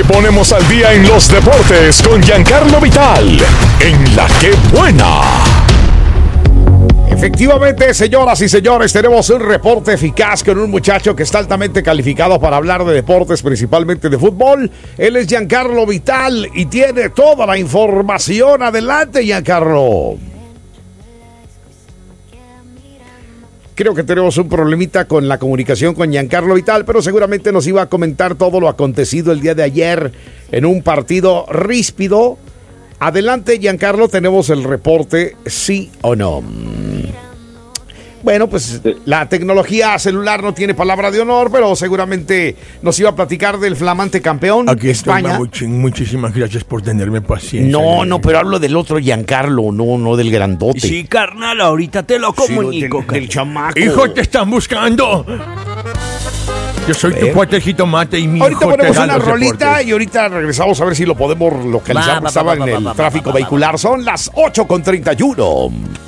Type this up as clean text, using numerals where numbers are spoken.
ponemos al día en los deportes con Giancarlo Vital, en La Que Buena. Efectivamente, señoras y señores, tenemos un reporte eficaz con un muchacho que está altamente calificado para hablar de deportes, principalmente de fútbol. Él es Giancarlo Vital y tiene toda la información. Adelante, Giancarlo. Creo que tenemos un problemita con la comunicación con Giancarlo Vital, pero seguramente nos iba a comentar todo lo acontecido el día de ayer en un partido ríspido. Adelante, Giancarlo, tenemos el reporte, ¿sí o no? Bueno, pues la tecnología celular no tiene palabra de honor, pero seguramente nos iba a platicar del flamante campeón Aquí España. Muchísimas gracias por tenerme paciencia. No, pero hablo del otro Giancarlo, no del grandote. Sí, carnal, ahorita te lo comunico. Sí, del chamaco. ¡Hijo, te están buscando! Yo soy tu cuatecito mate y mi Ahorita hijo te ponemos da una los rolita deportes. y ahorita regresamos a ver si lo podemos localizar. Estaba en el tráfico vehicular. Son las 8:31.